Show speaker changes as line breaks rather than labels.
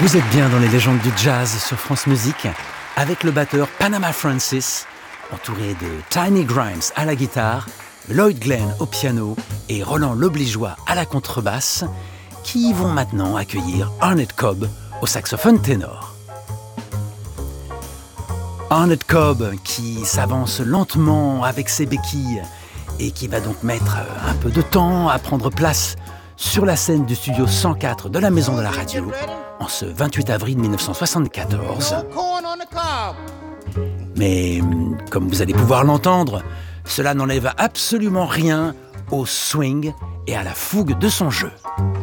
Vous êtes bien dans les légendes du jazz sur France Musique, avec le batteur Panama Francis, entouré de Tiny Grimes à la guitare, Lloyd Glenn au piano et Roland L'Obligeois à la contrebasse, qui vont maintenant accueillir Arnett Cobb au saxophone ténor. Arnett Cobb qui s'avance lentement avec ses béquilles et qui va donc mettre un peu de temps à prendre place sur la scène du studio 104 de la Maison de la Radio en ce 28 avril 1974. Mais comme vous allez pouvoir l'entendre, cela n'enlève absolument rien au swing et à la fougue de son jeu.